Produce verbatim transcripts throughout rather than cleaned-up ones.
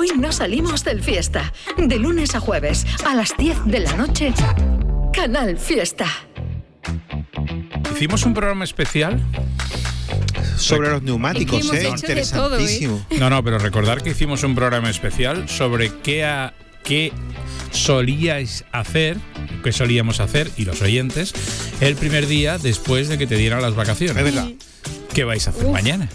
Hoy no salimos del Fiesta. De lunes a jueves, a las diez de la noche, Canal Fiesta. Hicimos un programa especial sobre los neumáticos, es que ¿eh? hemos hecho de Interesantísimo. todo, ¿eh? No, no, pero recordar que hicimos un programa especial sobre qué, a, qué solíais hacer, qué solíamos hacer, y los oyentes, el primer día después de que te dieran las vacaciones. Es verdad. ¿Qué vais a hacer Uf. mañana?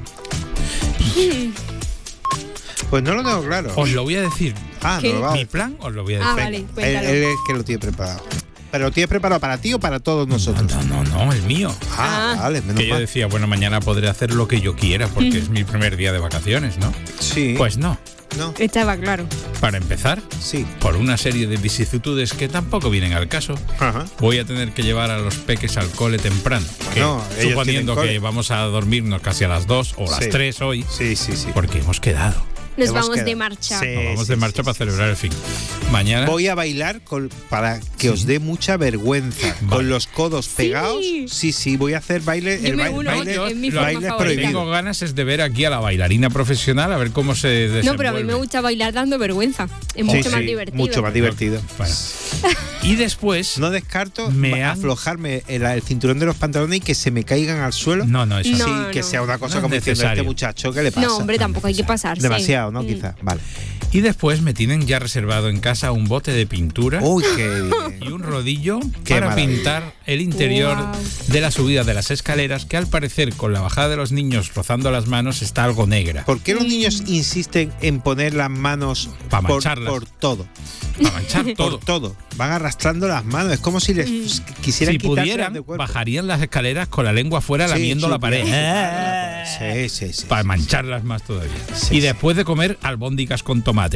Pues no lo tengo claro. Os lo voy a decir. Ah, ¿Qué? no lo va a Mi decir. plan os lo voy a decir. Ah, Venga, vale, él, cuéntalo. él es el que lo tiene preparado. ¿Pero lo tienes preparado para ti o para todos nosotros? No, no, no, el mío. Ah, Ah. vale, menos Que yo mal. decía, bueno, mañana podré hacer lo que yo quiera porque es mi primer día de vacaciones, ¿no? Sí. Pues no. no. Estaba claro. Para empezar, Sí. por una serie de vicisitudes que tampoco vienen al caso, Ajá. voy a tener que llevar a los peques al cole temprano. Que, No, ellos suponiendo tienen que cole. vamos a dormirnos casi a las dos o las Sí. tres hoy, Sí, sí, sí. porque hemos quedado. Nos Hemos vamos quedado. de marcha. Sí. Nos vamos sí, de marcha sí, para sí, celebrar el fin. Mañana. Voy a bailar con, para que os dé mucha vergüenza. Vale. Con los codos pegados. Sí, sí, voy a hacer baile. Yo el me baile, uno, baile, es mi lo- forma baile favorita. prohibido. Tengo ganas es de ver aquí a la bailarina profesional a ver cómo se desenvuelve. No, pero a mí me gusta bailar dando vergüenza. Es Sí, mucho más sí, divertido. mucho más divertido. Bueno. Y después. No descarto Me han- aflojarme el, el cinturón de los pantalones y que se me caigan al suelo. No, no, eso No. no. Sí, que no. sea una cosa No es como diciendo, este necesario. muchacho, ¿qué le pasa? No, hombre, tampoco hay que pasarse. Demasiado, ¿no? Mm. Quizá. Vale. Y después me tienen ya reservado en casa un bote de pintura Uy, qué bien. y un rodillo Qué para maravilla. pintar el interior Guau. de la subida de las escaleras, que al parecer con la bajada de los niños rozando las manos está algo negra. ¿Por qué los niños insisten en poner las manos Pa' por, mancharlas. por todo? Para manchar todo. Por todo. Van arrastrando las manos. Es como si les quisieran Si quitarse pudieran, del cuerpo. bajarían las escaleras con la lengua afuera Sí, lamiendo sí, la pared. claro. Sí, sí, sí. Para sí. mancharlas más todavía. Sí, y sí. después de comer albóndigas con tomate.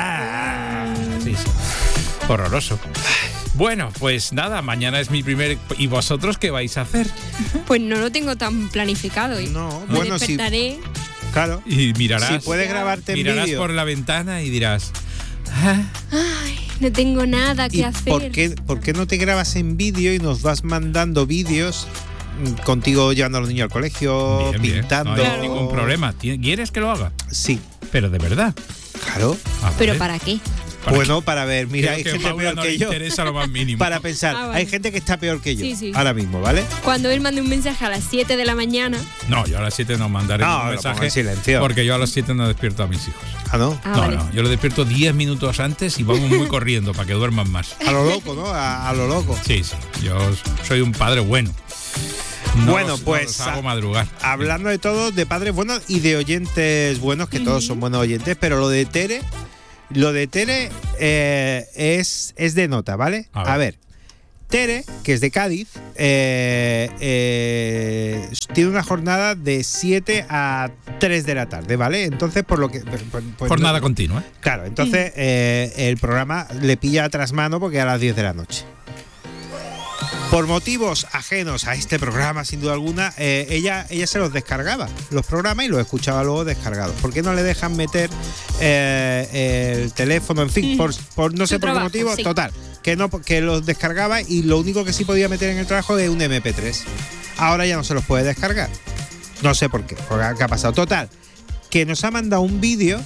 Ah, sí, sí. Horroroso. Bueno, pues nada, mañana es mi primer... ¿Y vosotros qué vais a hacer? Pues no lo tengo tan planificado. ¿eh? No, Me bueno, sí. despertaré. Claro. Y mirarás, Si puedes grabarte en mirarás vídeo. por la ventana y dirás... "Ah, Ay, no tengo nada que ¿Y hacer. por qué, por qué no te grabas en vídeo y nos vas mandando vídeos mm, contigo llevando a los niños al colegio, bien, bien, pintando? no hay ningún problema. ¿Ti- ¿Quieres que lo haga? Sí, Pero de verdad. claro. A ¿Pero ver, para qué? ¿para Bueno, para ver, mira, Creo hay que a gente Paula peor no que le yo. interesa lo más mínimo. Para pensar, Ah, vale. hay gente que está peor que yo Sí, sí. ahora mismo, ¿vale? Cuando él mande un mensaje a las siete de la mañana. No, yo a las siete no mandaré No, ningún lo pongo mensaje en silencio. porque yo a las siete no despierto a mis hijos. Ah, ¿no? Ah, no, vale. no, yo lo despierto diez minutos antes y vamos muy corriendo para que duerman más. A lo loco, ¿no? A, a lo loco. Sí, sí, yo soy un padre bueno. No Bueno, los- no pues, los hago a- madrugar. Hablando de todo, de padres buenos y de oyentes buenos, que todos son buenos oyentes, pero lo de Tere, lo de Tere eh, es, es de nota, ¿vale? A ver. A ver, Tere, que es de Cádiz, eh, eh, tiene una jornada de siete a tres de la tarde, ¿vale? Entonces, por lo que... pues- pues Jornada no- continua. ¿eh? Claro, entonces eh, el programa le pilla a trasmano porque es a las diez de la noche. Por motivos ajenos a este programa, sin duda alguna, eh, ella, ella se los descargaba, los programas, y los escuchaba luego descargados. ¿Por qué no le dejan meter eh, el teléfono? En fin, Mm. por, por no sé Su por qué trabajo, motivo, sí. total, que no, que los descargaba y lo único que sí podía meter en el trabajo es un eme pe tres. Ahora ya no se los puede descargar. No sé por qué, porque ¿qué ha pasado? Total, que nos ha mandado un vídeo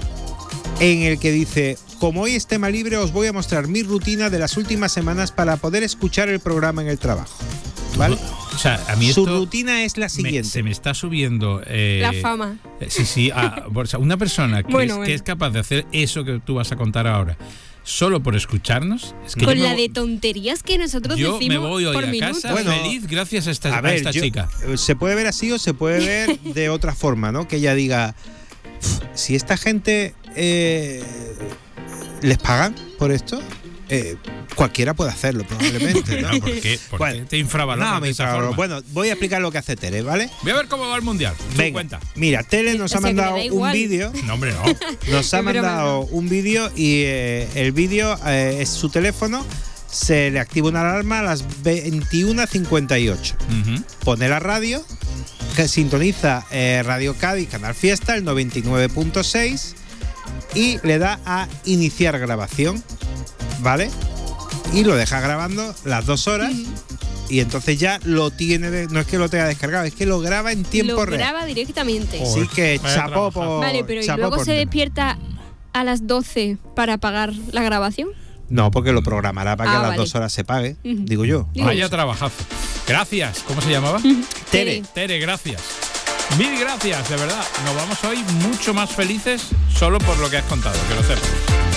en el que dice: como hoy es tema libre, os voy a mostrar mi rutina de las últimas semanas para poder escuchar el programa en el trabajo. ¿Vale? O sea, a mí Su esto rutina es la me- siguiente. se me está subiendo... eh, La fama. eh, Sí, sí. a- o sea, una persona que, Bueno, es, bueno. que es capaz de hacer eso que tú vas a contar ahora solo por escucharnos. Es que Con yo me la vo- de tonterías que nosotros Yo decimos me voy hoy por a minuto. casa Bueno, feliz gracias a esta, A a ver, esta yo- chica. eh, se puede ver así o se puede ver de otra forma, ¿no? Que ella diga: si esta gente eh, les pagan por esto, eh, cualquiera puede hacerlo, probablemente, ¿no? Bueno, ¿por qué? ¿Por Bueno, qué te infravaloras no, me de esa infravaloro. forma? Bueno, voy a explicar lo que hace Tere, ¿vale? Voy a ver cómo va el mundial. Tú Venga, cuenta. mira, Tere nos O ha sea, que le da mandado un igual. vídeo. No, hombre, no. Nos ha Qué broma, mandado un vídeo y eh, el vídeo eh, es su teléfono. Se le activa una alarma a las veintiuna cincuenta y ocho. Ujú. Pone la radio, que sintoniza eh, Radio Cádiz, Canal Fiesta, el noventa y nueve punto seis, y le da a iniciar grabación, ¿vale? Y lo deja grabando las dos horas. Y entonces ya lo tiene, de- no es que lo tenga descargado, es que lo graba en tiempo Lo real. graba directamente. Joder. Así que Vaya chapó trabajazo. por. Vale, pero ¿y chapó luego por se Tere. despierta a las doce para pagar la grabación? No, porque lo programará para que Ah, a las vale. dos horas se pague, Ujú. digo yo. Digo Vaya eso. trabajazo. Gracias. ¿Cómo se llamaba? Tere. Tere, gracias. Mil gracias, de verdad. Nos vamos hoy mucho más felices solo por lo que has contado, que lo sepas.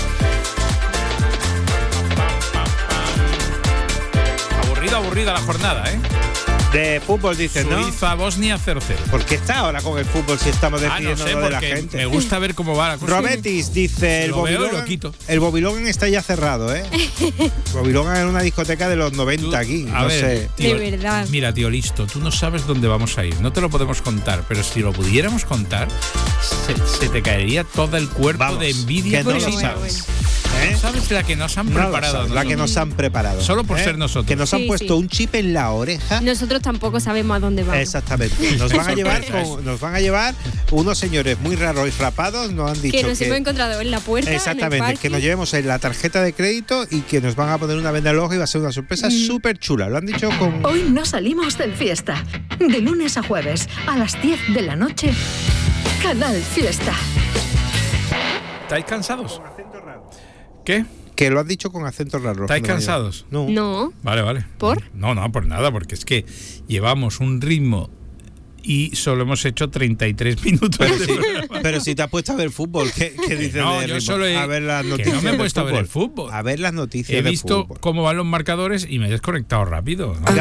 Aburrida, aburrida la jornada, ¿eh? De fútbol dices, ¿no? Suiza, Bosnia, cero cero. ¿Por qué está ahora con el fútbol si estamos Ah, no despidiendo sé, de la porque gente? me gusta ver cómo va la cosa. Robetis dice, el Lo veo y Bobby lo Logan, quito. el Bobby Logan está ya cerrado, ¿eh? Bobby Logan era una discoteca de los noventa Tú, aquí, a no ver, sé. tío, De verdad. Mira, tío, listo, tú no sabes dónde vamos a ir. No te lo podemos contar, pero si lo pudiéramos contar, se, se te caería todo el cuerpo Vamos, de envidia. que no por lo sí. Bueno, sabes. ¿Eh? ¿Eh? ¿Sabes la que nos han No lo preparado? sabes, la nosotros? que nos han preparado. Solo por ¿eh? ser nosotros. Que nos han Sí, puesto sí. un chip en la oreja. Nosotros tampoco sabemos a dónde vamos. Exactamente. Nos van a llevar Sorpresa, con- nos van a llevar unos señores muy raros y frapados, nos han dicho Que nos que hemos encontrado en la puerta. en el exactamente, parking. que nos llevemos en la tarjeta de crédito y que nos van a poner una venda al ojo y va a ser una sorpresa Mm. súper chula. Lo han dicho con Hoy no salimos del fiesta. De lunes a jueves, a las diez de la noche, Canal Fiesta. ¿Estáis cansados? ¿Qué? que lo has dicho con acento raro. ¿Estáis No, cansados? No. No. Vale, vale. ¿Por? No, no, por nada, porque es que llevamos un ritmo y solo hemos hecho treinta y tres minutos Pero de si, programa. pero si te has puesto a ver fútbol, ¿qué, qué dices no, de yo ritmo? solo he- A ver las que noticias. no me he de puesto a ver el fútbol. A ver las noticias He de visto fútbol. cómo van los marcadores y me he desconectado rápido. ¿no? Ya,